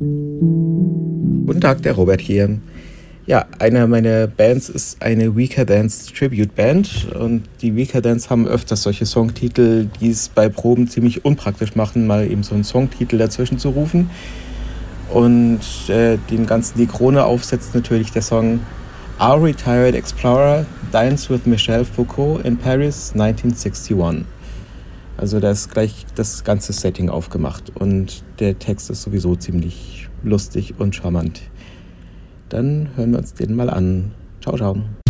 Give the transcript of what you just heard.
Guten Tag, der Robert hier. Ja, eine meiner Bands ist eine Weaker Dance Tribute Band und die Weaker Dance haben öfters solche Songtitel, die es bei Proben ziemlich unpraktisch machen, mal eben so einen Songtitel dazwischen zu rufen. Und dem Ganzen die Krone aufsetzt natürlich der Song Our Retired Explorer Dines with Michel Foucault in Paris 1961. Also da ist gleich das ganze Setting aufgemacht und der Text ist sowieso ziemlich lustig und charmant. Dann hören wir uns den mal an. Ciao, ciao.